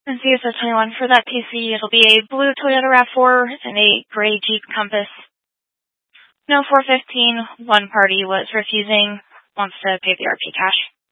And CSO21 for that TC, it'll be a blue Toyota RAV4 and a gray Jeep Compass. No 415, one party was refusing, wants to pay the RP cash.